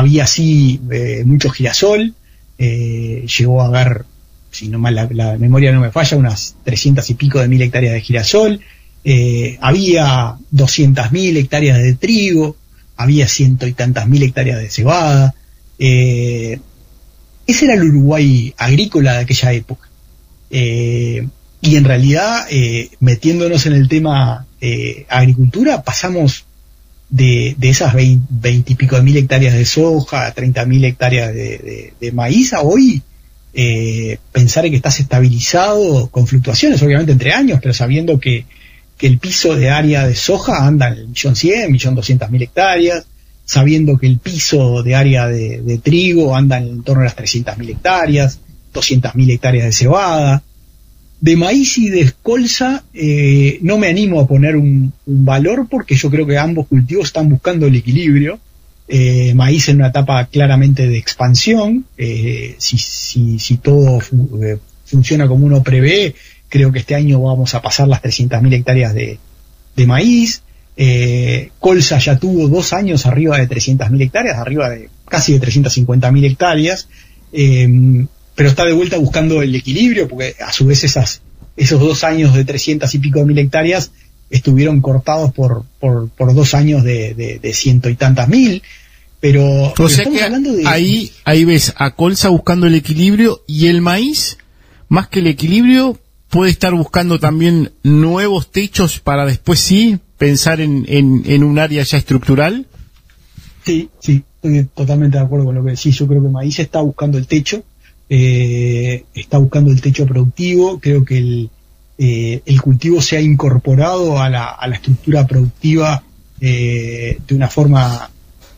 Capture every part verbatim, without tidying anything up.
había sí eh, mucho girasol, eh, llegó a haber, si no mal la, la memoria no me falla, unas trescientas y pico de mil hectáreas de girasol, eh, había doscientas mil hectáreas de trigo, había ciento y tantas mil hectáreas de cebada. Eh, ese era el Uruguay agrícola de aquella época. Eh, y en realidad, eh, metiéndonos en el tema eh, agricultura, pasamos de, de esas veinte y pico de mil hectáreas de soja, a treinta mil hectáreas de, de, de maíz, a hoy eh, pensar en que estás estabilizado con fluctuaciones, obviamente entre años, pero sabiendo que, que el piso de área de soja anda en el millón cien, millón doscientas mil hectáreas, sabiendo que el piso de área de, de trigo anda en torno a las trescientas mil hectáreas, doscientas mil hectáreas de cebada. De maíz y de colza eh, no me animo a poner un, un valor, porque yo creo que ambos cultivos están buscando el equilibrio. Eh, maíz en una etapa claramente de expansión, eh, si, si, si todo fu- eh, funciona como uno prevé, creo que este año vamos a pasar las trescientas mil hectáreas de, de maíz. Eh, colza ya tuvo dos años arriba de trescientas mil hectáreas, arriba de casi de trescientas cincuenta mil hectáreas, eh, pero está de vuelta buscando el equilibrio, porque a su vez esas, esos dos años de trescientas y pico de mil hectáreas estuvieron cortados por, por, por dos años de, de, de ciento y tantas mil, pero, o pero sea estamos que hablando de... ahí, ahí ves a colza buscando el equilibrio, y el maíz, más que el equilibrio, puede estar buscando también nuevos techos para después sí pensar en, en, en un área ya estructural. Sí, sí, estoy totalmente de acuerdo con lo que decís. Yo creo que maíz está buscando el techo, eh, está buscando el techo productivo. Creo que el, eh, el cultivo se ha incorporado a la, a la estructura productiva eh, de una forma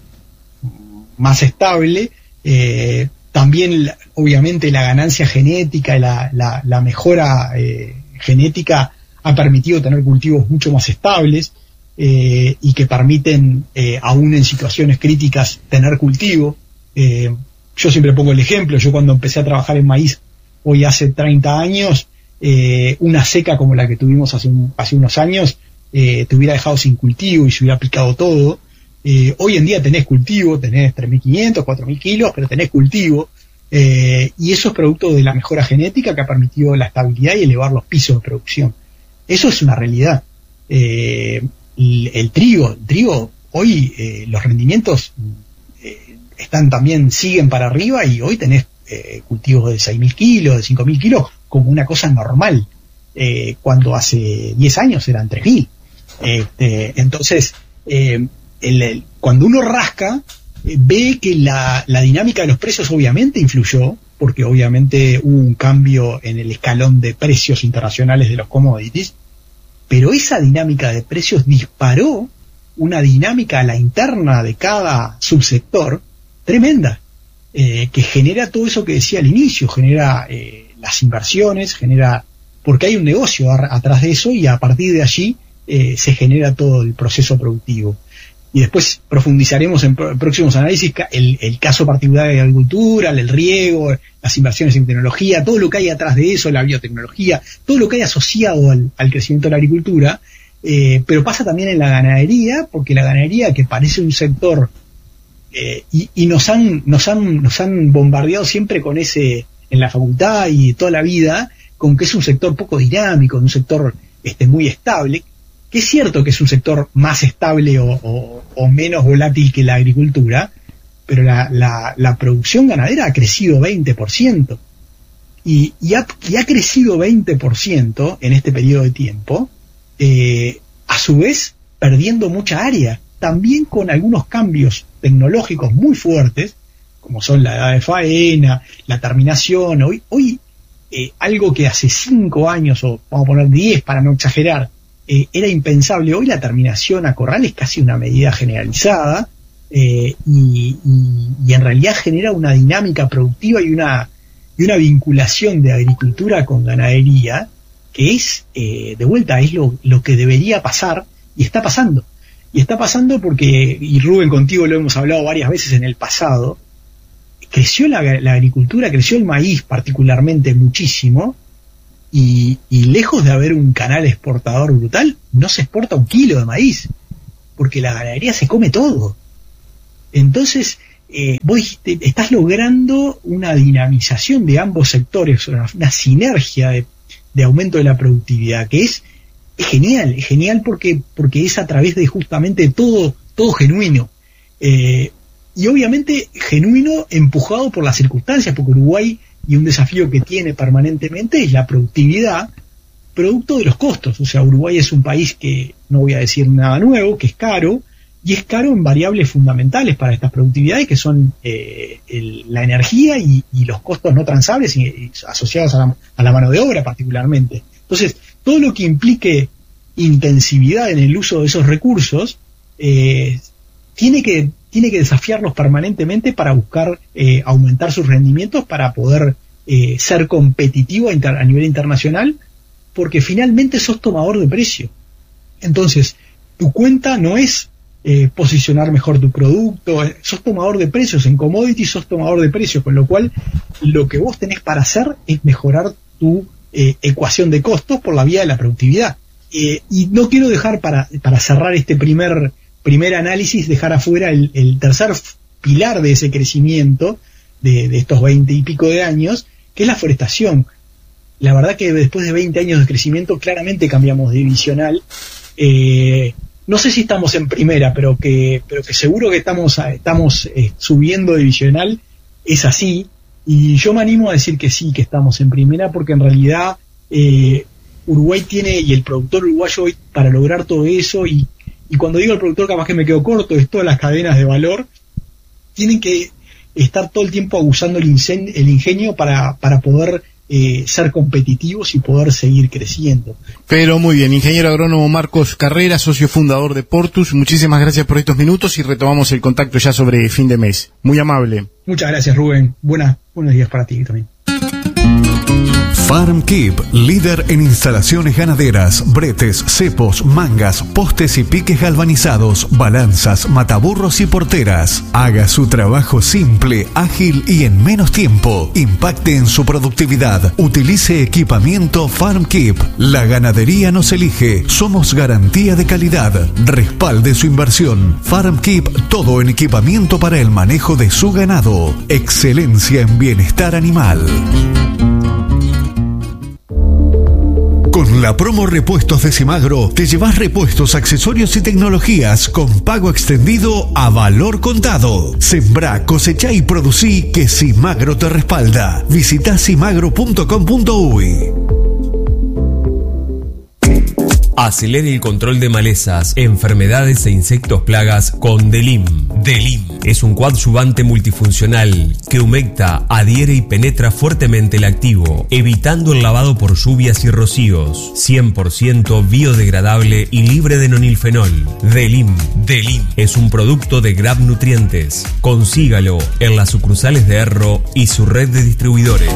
más estable. Eh, también, obviamente, la ganancia genética y la, la, la mejora eh, genética ha permitido tener cultivos mucho más estables eh, y que permiten, eh, aún en situaciones críticas, tener cultivo. Eh, yo siempre pongo el ejemplo, yo cuando empecé a trabajar en maíz, hoy hace treinta años, eh, una seca como la que tuvimos hace, un, hace unos años, eh, te hubiera dejado sin cultivo y se hubiera picado todo. Eh, hoy en día tenés cultivo, tenés tres mil quinientos, cuatro mil kilos, pero tenés cultivo. Eh, y eso es producto de la mejora genética que ha permitido la estabilidad y elevar los pisos de producción. Eso es una realidad. Eh, el, el trigo, el trigo hoy eh, los rendimientos eh, están también, siguen para arriba, y hoy tenés eh, cultivos de seis mil kilos, de cinco mil kilos, como una cosa normal, eh, cuando hace diez años eran tres mil. Este, entonces, eh, el, el, cuando uno rasca, eh, ve que la, la dinámica de los precios obviamente influyó, porque obviamente hubo un cambio en el escalón de precios internacionales de los commodities, pero esa dinámica de precios disparó una dinámica a la interna de cada subsector tremenda, eh, que genera todo eso que decía al inicio, genera eh, las inversiones, genera, porque hay un negocio a, atrás de eso, y a partir de allí eh, se genera todo el proceso productivo. Y después profundizaremos en pr- próximos análisis el, el caso particular de la agricultura, el riego, las inversiones en tecnología, todo lo que hay atrás de eso, la biotecnología, todo lo que hay asociado al, al crecimiento de la agricultura, eh, pero pasa también en la ganadería, porque la ganadería, que parece un sector, eh, y, y nos han, nos han, nos han bombardeado siempre con ese, en la facultad y toda la vida, con que es un sector poco dinámico, un sector este, muy estable, que es cierto que es un sector más estable o, o, o menos volátil que la agricultura, pero la, la, la producción ganadera ha crecido veinte por ciento. Y, y, ha, y ha crecido veinte por ciento en este periodo de tiempo, eh, a su vez perdiendo mucha área, también con algunos cambios tecnológicos muy fuertes, como son la edad de faena, la terminación. Hoy, hoy eh, algo que hace cinco años, o vamos a poner diez para no exagerar, Eh, era impensable. Hoy la terminación a corral es casi una medida generalizada, eh, y, y, y en realidad genera una dinámica productiva y una, y una vinculación de agricultura con ganadería que es, eh, de vuelta, es lo, lo que debería pasar, y está pasando. Y está pasando porque, y Rubén, contigo lo hemos hablado varias veces en el pasado, creció la, la agricultura, creció el maíz particularmente muchísimo, Y, y lejos de haber un canal exportador brutal, no se exporta un kilo de maíz, porque la ganadería se come todo. Entonces, eh, vos dijiste, estás logrando una dinamización de ambos sectores, una, una sinergia de, de aumento de la productividad, que es, es genial, es genial porque, porque es a través de justamente todo, todo genuino. Eh, y obviamente genuino empujado por las circunstancias, porque Uruguay, y un desafío que tiene permanentemente, es la productividad producto de los costos. O sea, Uruguay es un país que, no voy a decir nada nuevo, que es caro, y es caro en variables fundamentales para estas productividades, que son eh, el, la energía y, y los costos no transables y, y asociados a la, a la mano de obra particularmente. Entonces, todo lo que implique intensividad en el uso de esos recursos, eh, tiene que tiene que desafiarlos permanentemente para buscar eh, aumentar sus rendimientos, para poder eh, ser competitivo a, inter, a nivel internacional, porque finalmente sos tomador de precio. Entonces, tu cuenta no es eh, posicionar mejor tu producto, eh, sos tomador de precios, en commodities sos tomador de precios, con lo cual lo que vos tenés para hacer es mejorar tu eh, ecuación de costos por la vía de la productividad. Eh, y no quiero dejar para, para cerrar este primer primer análisis, dejar afuera el, el tercer pilar de ese crecimiento de, de estos veinte y pico de años, que es la forestación. La verdad que después de veinte años de crecimiento claramente cambiamos de divisional. Eh, no sé si estamos en primera, pero que, pero que seguro que estamos, estamos eh, subiendo divisional, es así, y yo me animo a decir que sí, que estamos en primera, porque en realidad eh, Uruguay tiene, y el productor uruguayo hoy, para lograr todo eso, y Y cuando digo el productor, capaz que me quedo corto, es todas las cadenas de valor, tienen que estar todo el tiempo abusando el, insen, el ingenio para, para poder eh, ser competitivos y poder seguir creciendo. Pero muy bien, ingeniero agrónomo Marcos Carrera, socio fundador de Portus, muchísimas gracias por estos minutos y retomamos el contacto ya sobre fin de mes. Muy amable. Muchas gracias, Rubén. Buenas, buenos días para ti también. FarmKeep, líder en instalaciones ganaderas, bretes, cepos, mangas, postes y piques galvanizados, balanzas, mataburros y porteras. Haga su trabajo simple, ágil y en menos tiempo. Impacte en su productividad. Utilice equipamiento FarmKeep. La ganadería nos elige. Somos garantía de calidad. Respalde su inversión. FarmKeep, todo en equipamiento para el manejo de su ganado. Excelencia en bienestar animal. Con la promo Repuestos de Simagro te llevas repuestos, accesorios y tecnologías con pago extendido a valor contado. Sembrá, cosechá y producí, que Simagro te respalda. Visita simagro punto com punto uy. Acelere el control de malezas, enfermedades e insectos plagas con Delim. Delim es un coadyuvante multifuncional que humecta, adhiere y penetra fuertemente el activo, evitando el lavado por lluvias y rocíos. cien por ciento biodegradable y libre de nonilfenol. Delim. Delim es un producto de Grab Nutrientes. Consígalo en las sucursales de Erro y su red de distribuidores.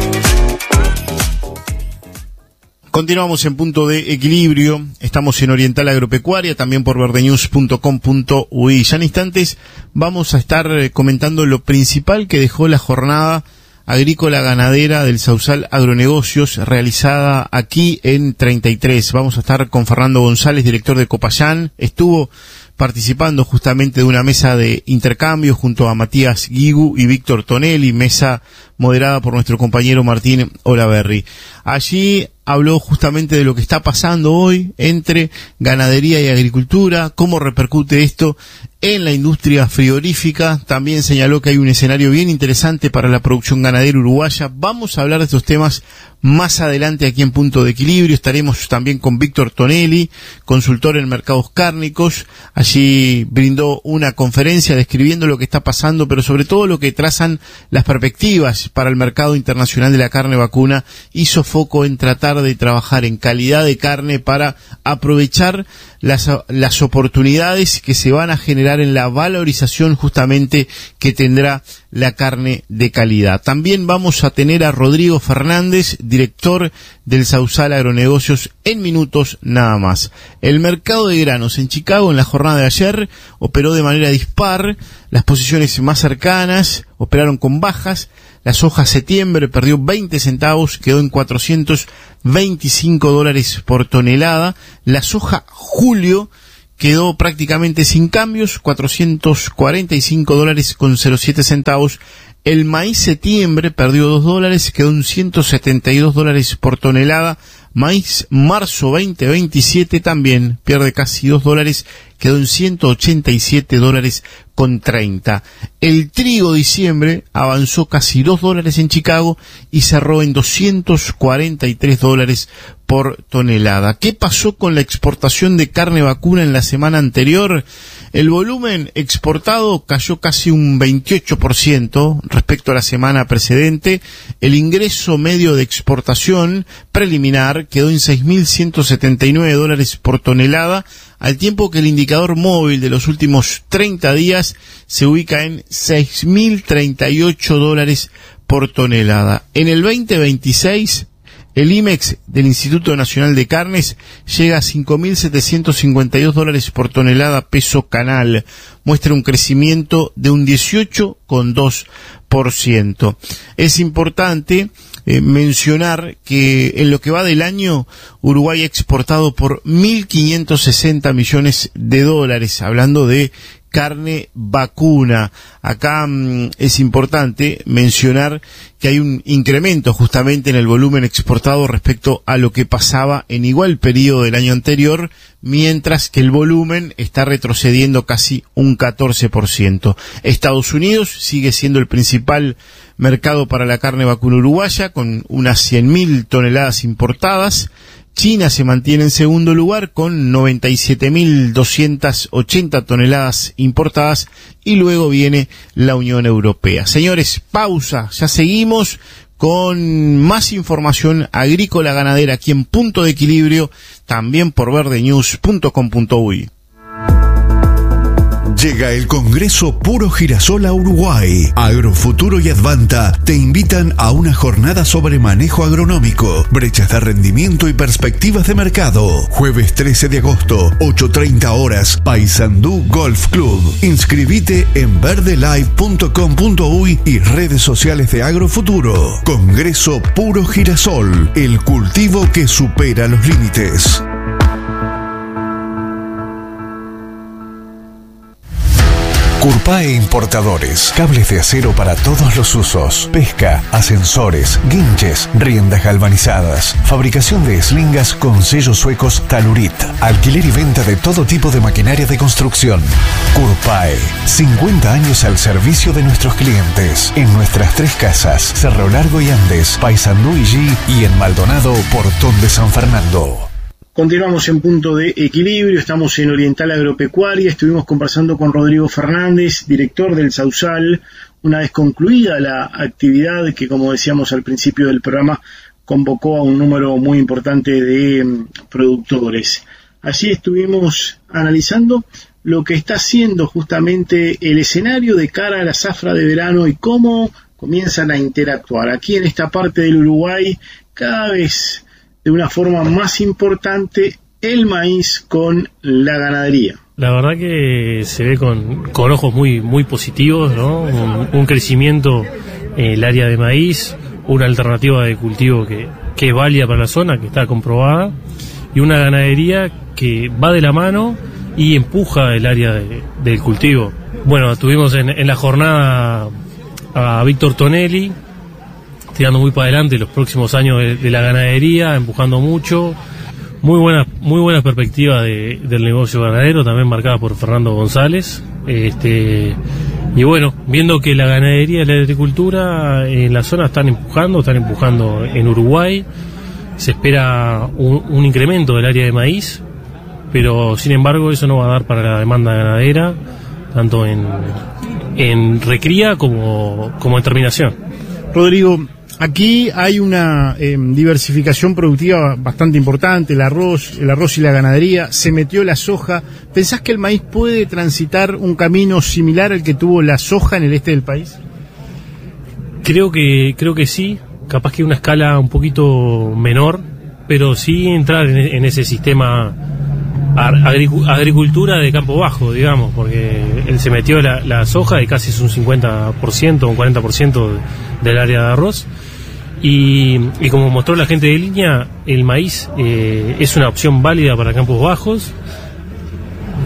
Continuamos en Punto de Equilibrio, estamos en Oriental Agropecuaria, también por verdenews punto com punto uy. Ya en instantes vamos a estar comentando lo principal que dejó la jornada agrícola ganadera del Sausal Agronegocios realizada aquí en treinta y tres. Vamos a estar con Fernando González, director de Copayán. Estuvo participando justamente de una mesa de intercambio junto a Matías Guigu y Víctor Tonelli, mesa moderada por nuestro compañero Martín Olaverri. Allí habló justamente de lo que está pasando hoy entre ganadería y agricultura, cómo repercute esto en la industria frigorífica. También señaló que hay un escenario bien interesante para la producción ganadera uruguaya. Vamos a hablar de estos temas más adelante aquí en Punto de Equilibrio. Estaremos también con Víctor Tonelli, consultor en mercados cárnicos. Allí brindó una conferencia describiendo lo que está pasando, pero sobre todo lo que trazan las perspectivas para el mercado internacional de la carne vacuna. Hizo foco en tratar de trabajar en calidad de carne para aprovechar las, las oportunidades que se van a generar en la valorización justamente que tendrá la carne de calidad. También vamos a tener a Rodrigo Fernández, director del Sausal Agronegocios, en minutos nada más. El mercado de granos en Chicago en la jornada de ayer operó de manera dispar. Las posiciones más cercanas operaron con bajas. La soja septiembre perdió veinte centavos, quedó en cuatrocientos veinticinco dólares por tonelada. La soja julio quedó prácticamente sin cambios, cuatrocientos cuarenta y cinco dólares con cero siete centavos. El maíz septiembre perdió dos dólares, quedó en ciento setenta y dos dólares por tonelada. Maíz marzo veinte veintisiete también pierde casi dos dólares, quedó en ciento ochenta y siete dólares con treinta. El trigo diciembre avanzó casi dos dólares en Chicago y cerró en doscientos cuarenta y tres dólares por tonelada. ¿Qué pasó con la exportación de carne vacuna en la semana anterior? El volumen exportado cayó casi un veintiocho por ciento respecto a la semana precedente. El ingreso medio de exportación preliminar quedó en seis mil ciento setenta y nueve dólares por tonelada, al tiempo que el indicador móvil de los últimos treinta días se ubica en seis mil treinta y ocho dólares por tonelada. En el veinte veintiséis, el IMEX del Instituto Nacional de Carnes llega a cinco mil setecientos cincuenta y dos dólares por tonelada peso canal. Muestra un crecimiento de un dieciocho coma dos por ciento. Es importante eh, mencionar que en lo que va del año, Uruguay ha exportado por mil quinientos sesenta millones de dólares, hablando de carne vacuna. Acá mmm, es importante mencionar que hay un incremento justamente en el volumen exportado respecto a lo que pasaba en igual periodo del año anterior, mientras que el volumen está retrocediendo casi un catorce por ciento. Estados Unidos sigue siendo el principal mercado para la carne vacuna uruguaya, con unas cien mil toneladas importadas. China se mantiene en segundo lugar con noventa y siete mil doscientas ochenta toneladas importadas, y luego viene la Unión Europea. Señores, pausa, ya seguimos con más información agrícola ganadera aquí en Punto de Equilibrio, también por verde news punto com punto uy. Llega el Congreso Puro Girasol a Uruguay. Agrofuturo y Advanta te invitan a una jornada sobre manejo agronómico, brechas de rendimiento y perspectivas de mercado. Jueves trece de agosto, ocho treinta horas, Paysandú Golf Club. Inscribite en verde live punto com punto uy y redes sociales de Agrofuturo. Congreso Puro Girasol, el cultivo que supera los límites. Curpae Importadores, cables de acero para todos los usos, pesca, ascensores, guinches, riendas galvanizadas, fabricación de eslingas con sellos suecos Talurit, alquiler y venta de todo tipo de maquinaria de construcción. Curpae, cincuenta años al servicio de nuestros clientes, en nuestras tres casas, Cerro Largo y Andes, Paysandú y G, y en Maldonado, Portón de San Fernando. Continuamos en Punto de Equilibrio, estamos en Oriental Agropecuaria, estuvimos conversando con Rodrigo Fernández, director del Sausal, una vez concluida la actividad que, como decíamos al principio del programa, convocó a un número muy importante de um, productores. Allí estuvimos analizando lo que está haciendo justamente el escenario de cara a la zafra de verano y cómo comienzan a interactuar. Aquí en esta parte del Uruguay, cada vez de una forma más importante el maíz con la ganadería. La verdad que se ve con, con ojos muy muy positivos, ¿no? Un, un crecimiento en el área de maíz, una alternativa de cultivo que, que es válida para la zona, que está comprobada, y una ganadería que va de la mano y empuja el área de, del cultivo. Bueno, tuvimos en, en la jornada a Víctor Tonelli, tirando muy para adelante los próximos años de, de la ganadería, empujando mucho, muy buena, muy buena perspectiva de, del negocio ganadero, también marcada por Fernando González, este, y bueno, viendo que la ganadería y la agricultura en la zona están empujando, están empujando en Uruguay, se espera un, un incremento del área de maíz, pero sin embargo eso no va a dar para la demanda ganadera, tanto en, en recría como, como en terminación. Rodrigo, aquí hay una eh, diversificación productiva bastante importante, el arroz, el arroz y la ganadería, se metió la soja. ¿Pensás que el maíz puede transitar un camino similar al que tuvo la soja en el este del país? Creo que creo que sí, capaz que una escala un poquito menor, pero sí entrar en, en ese sistema agric- agricultura de campo bajo, digamos, porque él se metió la, la soja y casi es un cincuenta por ciento, un cuarenta por ciento del área de arroz. Y, y como mostró la gente de línea, el maíz eh, es una opción válida para campos bajos,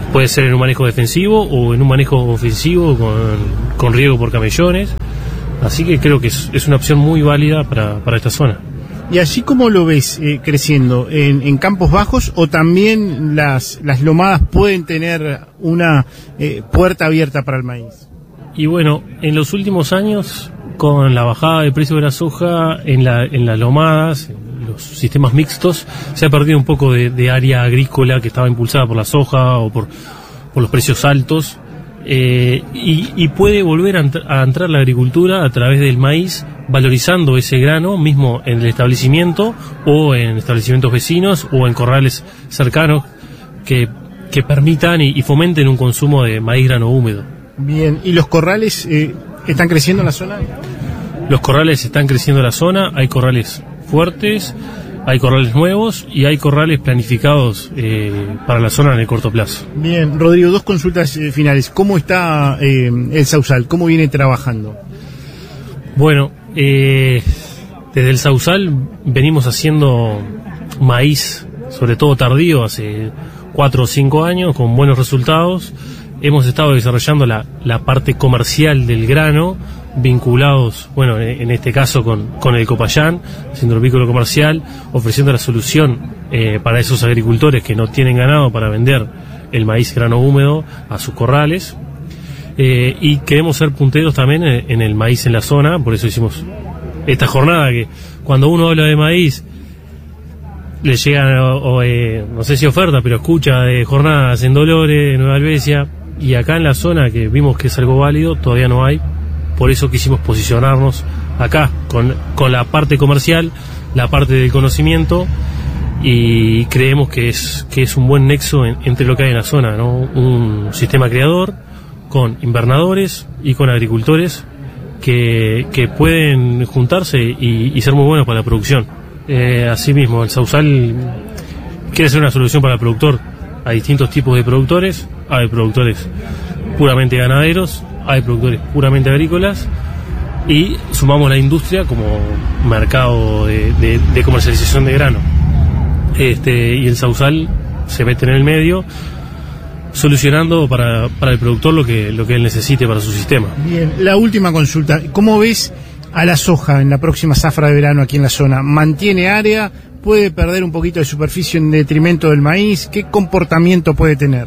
puede ser en un manejo defensivo o en un manejo ofensivo con, con riego por camellones. Así que creo que es, es una opción muy válida para, para esta zona. ¿Y así cómo lo ves eh, creciendo? ¿En, en campos bajos o también las, las lomadas pueden tener una eh, puerta abierta para el maíz? Y bueno, en los últimos años, con la bajada de precio de la soja en, la, en las lomadas, en los sistemas mixtos, se ha perdido un poco de, de área agrícola que estaba impulsada por la soja o por, por los precios altos. Eh, y, y puede volver a, entr- a entrar la agricultura a través del maíz, valorizando ese grano mismo en el establecimiento o en establecimientos vecinos o en corrales cercanos que, que permitan y, y fomenten un consumo de maíz grano húmedo. Bien, ¿y los corrales eh, están creciendo en la zona? Los corrales están creciendo en la zona, hay corrales fuertes, hay corrales nuevos y hay corrales planificados eh, para la zona en el corto plazo. Bien, Rodrigo, dos consultas eh, finales. ¿Cómo está eh, el Sausal? ¿Cómo viene trabajando? Bueno, eh, desde el Sausal venimos haciendo maíz, sobre todo tardío, hace cuatro o cinco años, con buenos resultados. Hemos estado desarrollando la, la parte comercial del grano, vinculados, bueno, en este caso con, con el Copayán, haciendo el vínculo comercial, ofreciendo la solución eh, para esos agricultores que no tienen ganado para vender el maíz grano húmedo a sus corrales. Eh, y queremos ser punteros también en, en el maíz en la zona, por eso hicimos esta jornada que cuando uno habla de maíz le llegan, o, o, eh, no sé si oferta, pero escucha de jornadas en Dolores, Nueva Albesia, y acá en la zona que vimos que es algo válido, todavía no hay. Por eso quisimos posicionarnos acá, con, con la parte comercial, la parte del conocimiento, y creemos que es, que es un buen nexo en, entre lo que hay en la zona, ¿no? Un sistema creador, con invernadores y con agricultores que, que pueden juntarse y, y ser muy buenos para la producción. Eh, asimismo, el Sausal quiere ser una solución para el productor. Hay distintos tipos de productores, hay productores puramente ganaderos, hay productores puramente agrícolas, y sumamos la industria como mercado de, de, de comercialización de grano. Este, y el Sausal se mete en el medio, solucionando para, para el productor lo que, lo que él necesite para su sistema. Bien, la última consulta. ¿Cómo ves a la soja en la próxima zafra de verano aquí en la zona? ¿Mantiene área? ¿Puede perder un poquito de superficie en detrimento del maíz? ¿Qué comportamiento puede tener?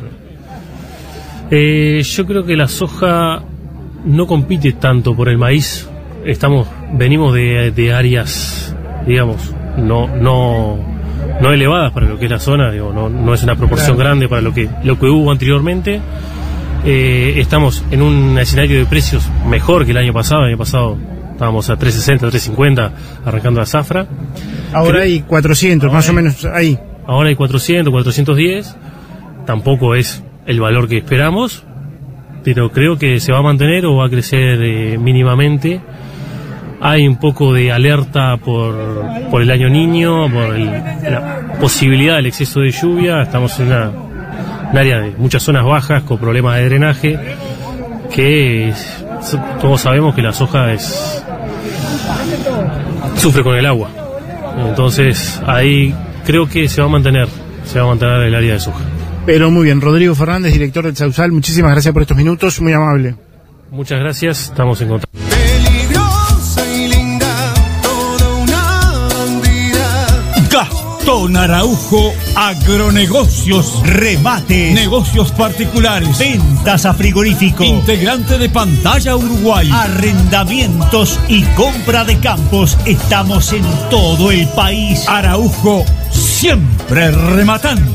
Eh, yo creo que la soja no compite tanto por el maíz. Estamos, venimos de, de áreas, digamos, no, no, no elevadas para lo que es la zona, digo, no, no es una proporción claro. grande para lo que, lo que hubo anteriormente. Eh, estamos en un escenario de precios mejor que el año pasado. El año pasado estábamos a tres sesenta, tres cincuenta arrancando la zafra. Ahora Creo, hay cuatrocientos, ahora más hay, o menos ahí. Ahora hay cuatrocientos, cuatrocientos diez. Tampoco es el valor que esperamos, pero creo que se va a mantener o va a crecer eh, mínimamente. Hay un poco de alerta por, por el año niño, por el, la posibilidad del exceso de lluvia. Estamos en una, un área de muchas zonas bajas con problemas de drenaje, que es, todos sabemos que la soja es sufre con el agua. Entonces ahí creo que se va a mantener, se va a mantener el área de soja. Pero muy bien, Rodrigo Fernández, director del Sausal, muchísimas gracias por estos minutos, muy amable. Muchas gracias, estamos en contacto. Gastón Araujo Agronegocios, remate, negocios particulares, ventas a frigorífico, integrante de Pantalla Uruguay, arrendamientos y compra de campos. Estamos en todo el país. Araujo, siempre rematando.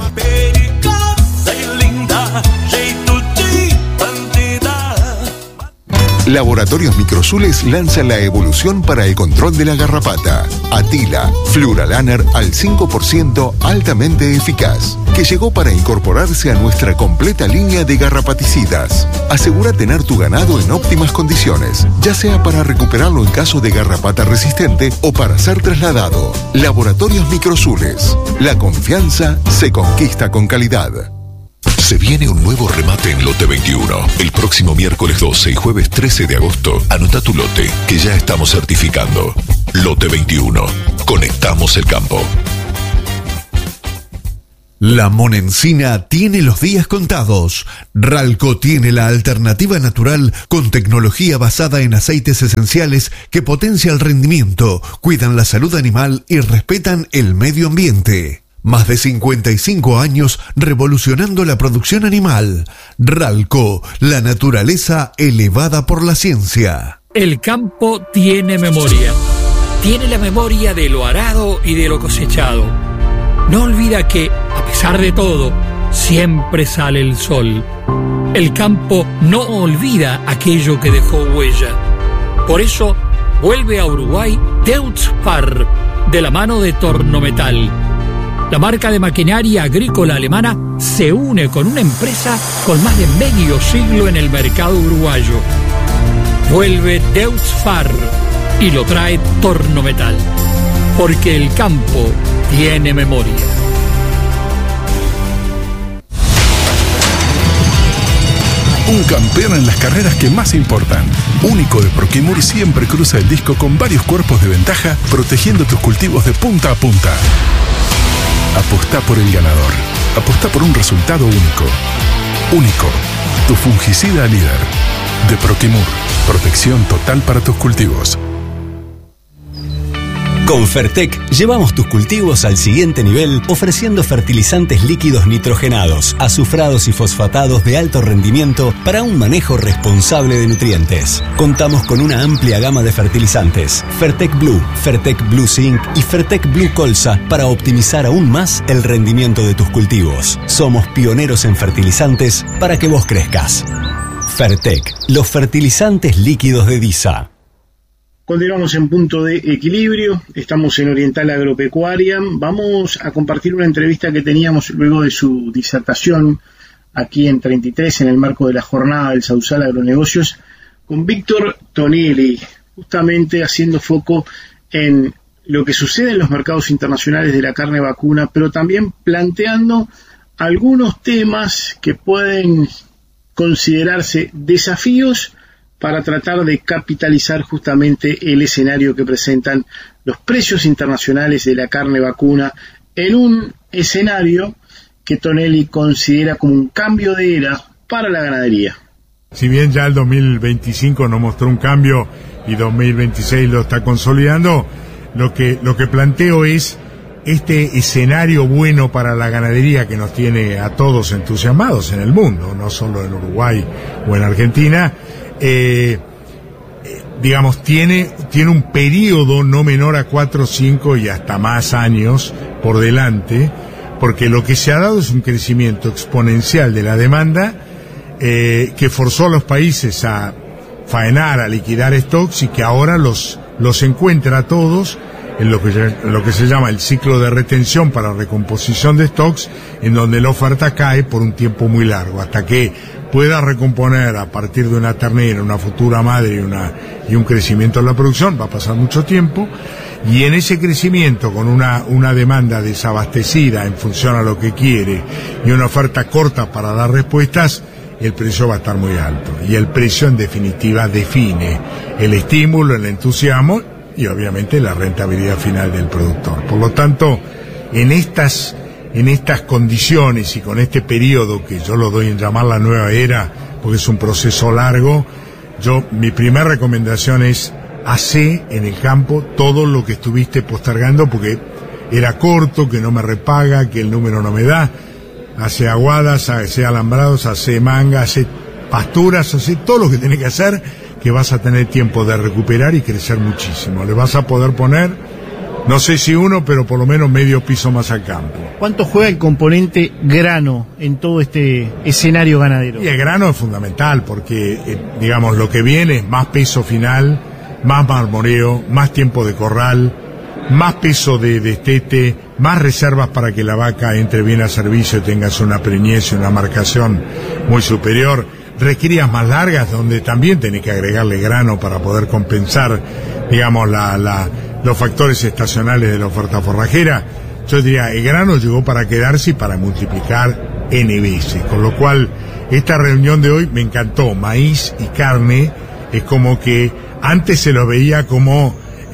Laboratorios Microsules lanza la evolución para el control de la garrapata. Atila, Fluralaner al cinco por ciento altamente eficaz, que llegó para incorporarse a nuestra completa línea de garrapaticidas. Asegura tener tu ganado en óptimas condiciones, ya sea para recuperarlo en caso de garrapata resistente o para ser trasladado. Laboratorios Microsules. La confianza se conquista con calidad. Se viene un nuevo remate en Lote veintiuno. El próximo miércoles doce y jueves trece de agosto, anota tu lote, que ya estamos certificando. Lote veintiuno. Conectamos el campo. La Monencina tiene los días contados. Ralco tiene la alternativa natural con tecnología basada en aceites esenciales que potencia el rendimiento, cuidan la salud animal y respetan el medio ambiente. Más de cincuenta y cinco años revolucionando la producción animal. Ralco, la naturaleza elevada por la ciencia. El campo tiene memoria. Tiene la memoria de lo arado y de lo cosechado. No olvida que, a pesar de todo, siempre sale el sol. El campo no olvida aquello que dejó huella. Por eso, vuelve a Uruguay Deutz Fahr, de la mano de Tornometal. La marca de maquinaria agrícola alemana se une con una empresa con más de medio siglo en el mercado uruguayo. Vuelve Deutz Fahr y lo trae Tornometal, porque el campo tiene memoria. Un campeón en las carreras que más importan. Único de Proquimur siempre cruza el disco con varios cuerpos de ventaja, protegiendo tus cultivos de punta a punta. Apostá por el ganador. Apostá por un resultado único. Único. Tu fungicida líder. De Proquimur. Protección total para tus cultivos. Con Fertec llevamos tus cultivos al siguiente nivel ofreciendo fertilizantes líquidos nitrogenados, azufrados y fosfatados de alto rendimiento para un manejo responsable de nutrientes. Contamos con una amplia gama de fertilizantes, Fertec Blue, Fertec Blue Zinc y Fertec Blue Colza para optimizar aún más el rendimiento de tus cultivos. Somos pioneros en fertilizantes para que vos crezcas. Fertec, los fertilizantes líquidos de DISA. Continuamos en Punto de Equilibrio, estamos en Oriental Agropecuaria. Vamos a compartir una entrevista que teníamos luego de su disertación aquí en treinta y tres, en el marco de la jornada del Sausal Agronegocios, con Víctor Tonelli, justamente haciendo foco en lo que sucede en los mercados internacionales de la carne vacuna, pero también planteando algunos temas que pueden considerarse desafíos para tratar de capitalizar justamente el escenario que presentan los precios internacionales de la carne vacuna en un escenario que Tonelli considera como un cambio de era para la ganadería. Si bien ya el dos mil veinticinco nos mostró un cambio y dos mil veintiséis lo está consolidando, lo que, lo que planteo es este escenario bueno para la ganadería que nos tiene a todos entusiasmados en el mundo, no solo en Uruguay o en Argentina. Eh, eh, digamos, tiene, tiene un periodo no menor a cuatro, cinco y hasta más años por delante, porque lo que se ha dado es un crecimiento exponencial de la demanda eh, que forzó a los países a faenar, a liquidar stocks y que ahora los, los encuentra a todos en lo que, en lo que se llama el ciclo de retención para recomposición de stocks, en donde la oferta cae por un tiempo muy largo, hasta que pueda recomponer a partir de una ternera, una futura madre y, una, y un crecimiento en la producción. Va a pasar mucho tiempo, y en ese crecimiento, con una, una demanda desabastecida en función a lo que quiere y una oferta corta para dar respuestas, el precio va a estar muy alto, y el precio en definitiva define el estímulo, el entusiasmo y obviamente la rentabilidad final del productor. Por lo tanto, en estas en estas condiciones y con este periodo que yo lo doy en llamar la nueva era, porque es un proceso largo, yo mi primera recomendación es: hacé en el campo todo lo que estuviste postergando porque era corto, que no me repaga, que el número no me da. Hace aguadas, hace alambrados, hace manga, hace pasturas, hace todo lo que tenés que hacer, que vas a tener tiempo de recuperar y crecer muchísimo. Le vas a poder poner, no sé si uno, pero por lo menos medio piso más al campo. ¿Cuánto juega el componente grano en todo este escenario ganadero? Y el grano es fundamental porque, eh, digamos, lo que viene es más peso final, más marmoreo, más tiempo de corral, más peso de destete, más reservas para que la vaca entre bien a servicio y tengas una preñez y una marcación muy superior. Recrías más largas donde también tenés que agregarle grano para poder compensar, digamos, la, la, los factores estacionales de la oferta forrajera. Yo diría, el grano llegó para quedarse y para multiplicar N veces, con lo cual esta reunión de hoy me encantó. Maíz y carne es como que antes se lo veía como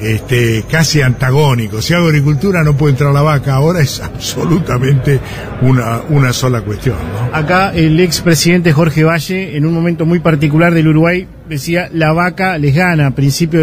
este, casi antagónico. Si hago agricultura no puede entrar la vaca, ahora es absolutamente una, una sola cuestión, ¿no? Acá el expresidente Jorge Valle, en un momento muy particular del Uruguay, decía: la vaca les gana, a principio